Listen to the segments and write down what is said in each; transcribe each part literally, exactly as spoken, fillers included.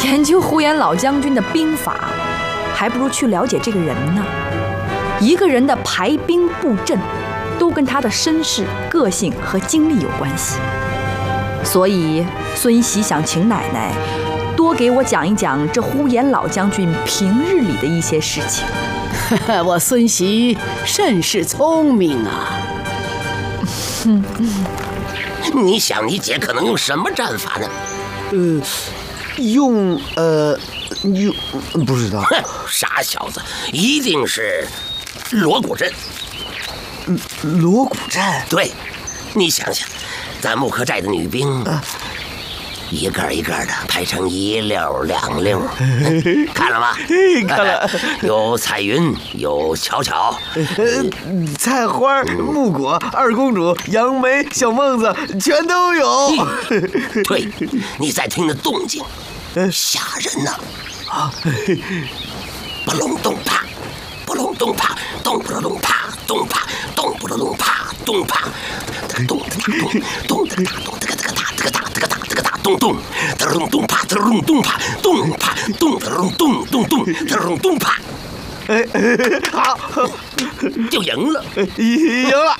研究呼延老将军的兵法，还不如去了解这个人呢。一个人的排兵布阵，都跟他的身世、个性和经历有关系。所以孙喜想请奶奶多给我讲一讲这呼延老将军平日里的一些事情。 我孙喜甚是聪明啊。 你想你姐可能用什么战法呢？ 呃，用呃用不知道。 哼，傻小子，一定是锣鼓阵。 锣鼓阵？ 对，你想想，咱木刻寨的女兵。啊，一个一个的排成一溜两溜，看了吗？ 看了。 有彩云，有巧巧， 呃，菜花、木果、二公主、杨梅、小孟子，全都有。 对，你再听那动静，吓人呐！啊，不隆咚啪，不隆咚啪，咚不隆啪，咚啪，咚不隆啪，咚啪，咚哒咚咚哒咚哒哒哒哒哒哒哒哒哒咚咚，哒隆咚啪，哒隆咚啪，咚啪咚哒隆咚咚咚，哒隆咚啪。 好， 就赢了， 赢了。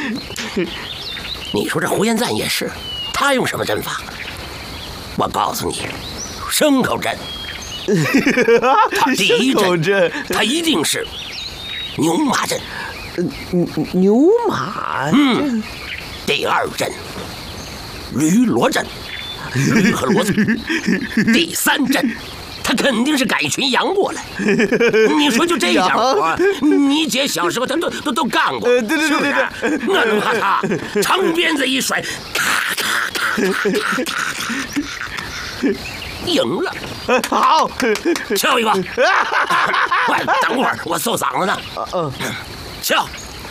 你说这呼延赞也是，他用什么阵法？我告诉你，牲口阵。他第一阵，他一定是牛马阵。 牛马？ 嗯。第二阵，驴骡阵，驴和骡子。第三阵，他肯定是改群羊过来。你说就这点活，你姐小时候她都都都干过， 对对对对对，那能怕他？长鞭子一甩，咔咔咔咔咔咔，赢了。 好， 敲一个。快，等会儿我嗽嗓子呢。嗯，敲。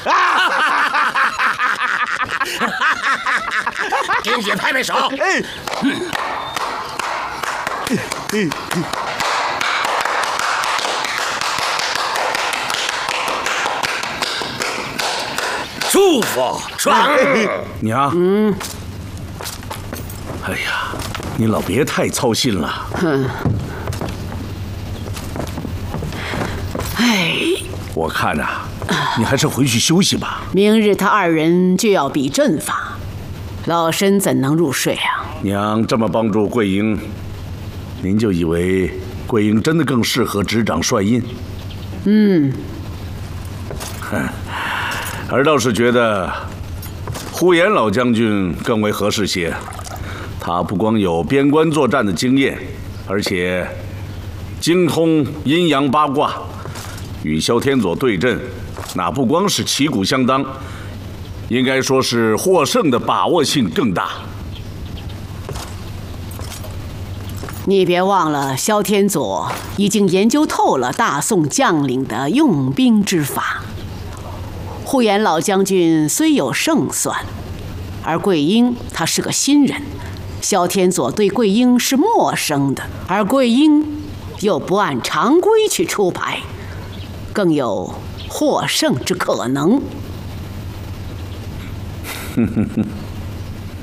给你姐拍拍手。哎，嗯，舒服爽。 娘，嗯，哎呀，你老别太操心了。哼， 哎， 我看啊，你还是回去休息吧。 明日他二人就要比阵法，老身怎能入睡啊？ 娘这么帮助桂英，您就以为桂英真的更适合执掌帅印？ 嗯， 哼，儿倒是觉得呼延老将军更为合适些。他不光有边关作战的经验，而且精通阴阳八卦，与萧天佐对阵，那不光是旗鼓相当，应该说是获胜的把握性更大。 你别忘了，萧天佐已经研究透了大宋将领的用兵之法。呼延老将军虽有胜算，而桂英她是个新人，萧天佐对桂英是陌生的，而桂英又不按常规去出牌，更有获胜之可能。